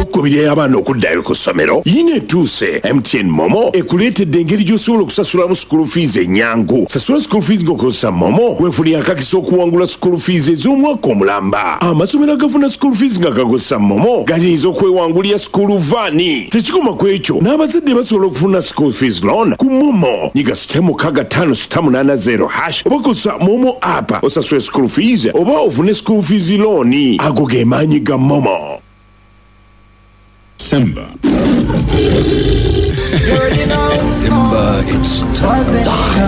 okukubira abaana okuddayo ku ssomero yina etuuse MTN Momo ekuleetedde engeri gy'osobola okusasulamu school fees ennyangu. Sasula school fees ng'okozesa Momo weefunire akakisa okuwangula school fees ez'omwaka omulamba. Amasomero agafuna school fees nga gakozesa Momo gayinza okwewangulira school vaani. Tekikoma ku ekyo n'abazadde basobola okufuna school fees loan ku Momo. Nyiga *55880# oba kozesa Momo app osasule school fees oba ofune school fees loan. Ago ge maanyi ga Momo. Simba. Simba, it's time.